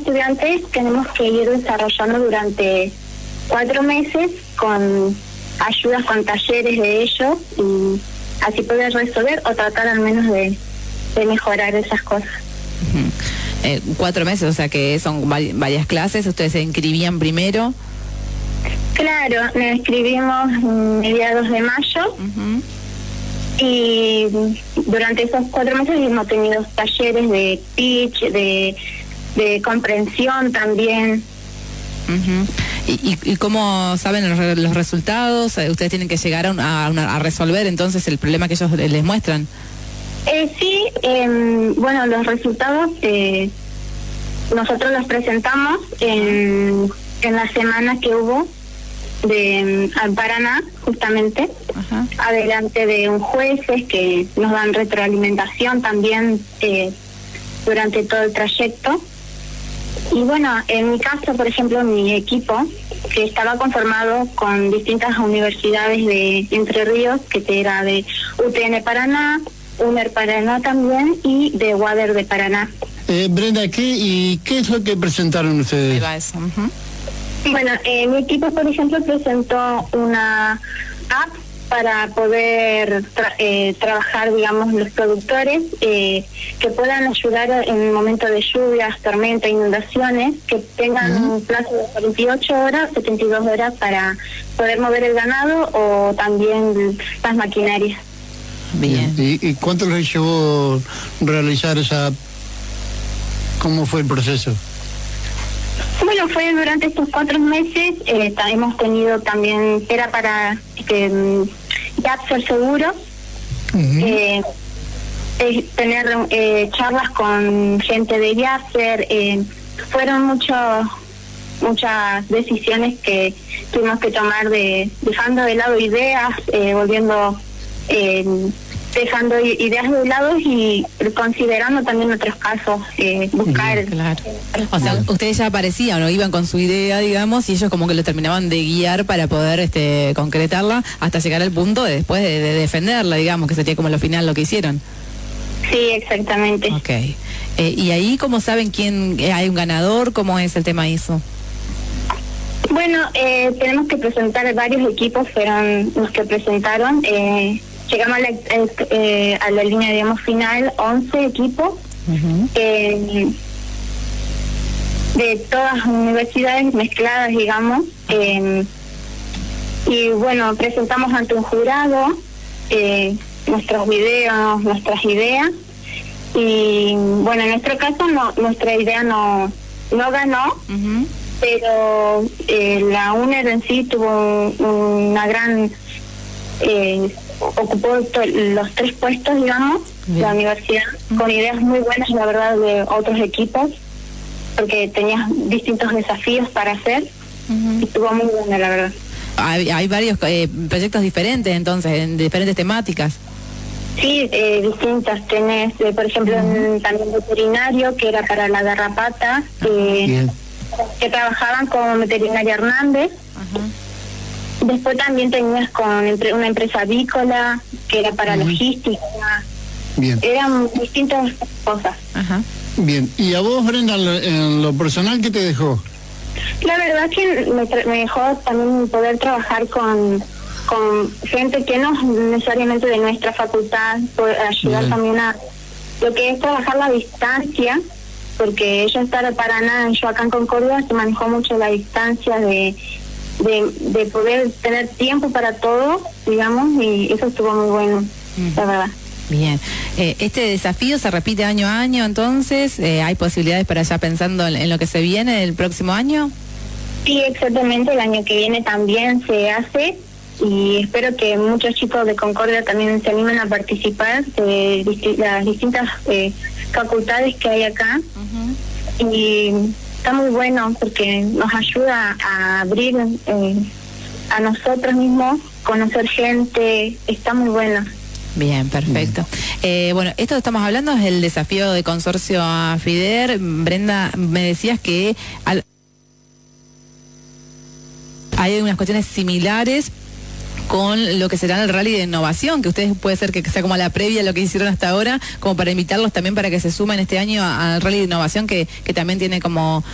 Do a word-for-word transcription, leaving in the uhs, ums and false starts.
estudiantes tenemos que ir desarrollando durante cuatro meses con ayudas, con talleres de ellos, y así poder resolver o tratar al menos de, de mejorar esas cosas. Uh-huh. eh, cuatro meses, o sea que son varias clases. ¿Ustedes se inscribían primero? Claro, nos inscribimos mediados de mayo. Uh-huh. Y durante esos cuatro meses hemos tenido talleres de pitch, de, de comprensión también. Uh-huh. ¿Y, y, ¿Y cómo saben los, los resultados? ¿Ustedes tienen que llegar a, una, a, una, a resolver entonces el problema que ellos les muestran? Eh, sí, eh, bueno, los resultados eh, nosotros los presentamos en, en la semana que hubo de um, Paraná, justamente. Ajá. Adelante de un jueces que nos dan retroalimentación también eh, durante todo el trayecto. Y bueno, en mi caso, por ejemplo, mi equipo, que estaba conformado con distintas universidades de Entre Ríos, que era de U T N Paraná, UNER Paraná también, y de UADER de Paraná. Eh, Brenda, ¿qué y qué es lo que presentaron ustedes? Ahí va eso. Uh-huh. Bueno, eh, mi equipo, por ejemplo, presentó una app para poder tra- eh, trabajar, digamos, los productores eh, que puedan ayudar en el momento de lluvias, tormentas, inundaciones, que tengan uh-huh. un plazo de cuarenta y ocho horas, setenta y dos horas para poder mover el ganado o también las maquinarias. Bien. ¿Y, y cuánto les llevó realizar esa app? ¿Cómo fue el proceso? Bueno, fue durante estos cuatro meses, eh, hemos tenido también, era para eh, Yapser Seguro, uh-huh. eh, eh, tener eh, charlas con gente de Yapser, eh, fueron muchos muchas decisiones que tuvimos que tomar, de dejando de lado ideas, eh, volviendo... Eh, dejando ideas de lado y considerando también otros casos, eh, buscar... Claro. O sea, ustedes ya aparecían o iban con su idea, digamos, y ellos como que lo terminaban de guiar para poder este concretarla hasta llegar al punto de después de, de defenderla, digamos, que sería como lo final lo que hicieron. Sí, exactamente. Ok. Eh, ¿Y ahí cómo saben quién, eh, hay un ganador? ¿Cómo es el tema eso? Bueno, eh, tenemos que presentar, varios equipos fueron los que presentaron, eh, llegamos a la, eh, a la línea, digamos, final, once equipos, uh-huh. eh, de todas las universidades mezcladas, digamos, eh, y bueno, presentamos ante un jurado eh, nuestros videos, nuestras ideas, y bueno, en nuestro caso no, nuestra idea no, no ganó, uh-huh. pero eh, la UNER en sí tuvo un, una gran... Eh, ocupó to- los tres puestos, digamos, de la universidad, uh-huh. con ideas muy buenas, la verdad, de otros equipos, porque tenías distintos desafíos para hacer, uh-huh. y estuvo muy buena, la verdad. Hay, hay varios eh, proyectos diferentes, entonces, en diferentes temáticas. Sí, eh, distintas. Tenés, eh, por ejemplo, uh-huh. también veterinario, que era para la garrapata, eh, que trabajaban con Veterinaria Hernández. Uh-huh. Después también tenías con una empresa avícola, que era para uh-huh. logística. Bien. Eran distintas cosas. Ajá. Bien. ¿Y a vos, Brenda, en lo personal, qué te dejó? La verdad que me, tra- me dejó también poder trabajar con, con gente que no necesariamente de nuestra facultad, poder ayudar Bien. también a lo que es trabajar la distancia, porque ella está de Paraná, yo acá en Concordia, se manejó mucho la distancia de... De, de poder tener tiempo para todo, digamos, y eso estuvo muy bueno, mm. la verdad. Bien. Eh, ¿Este desafío se repite año a año entonces? Eh, ¿Hay posibilidades para ya pensando en, en lo que se viene el próximo año? Sí, exactamente, el año que viene también se hace, y espero que muchos chicos de Concordia también se animen a participar de disti- las distintas eh, facultades que hay acá. Uh-huh. Y está muy bueno porque nos ayuda a abrir eh, a nosotros mismos, conocer gente, está muy bueno. Bien, perfecto. Eh, bueno, esto que estamos hablando es el desafío de consorcio a FIDER. Brenda, me decías que al... hay unas cuestiones similares con lo que será el rally de innovación, que ustedes puede ser que sea como la previa a lo que hicieron hasta ahora, como para invitarlos también para que se sumen este año al rally de innovación, que, que también tiene como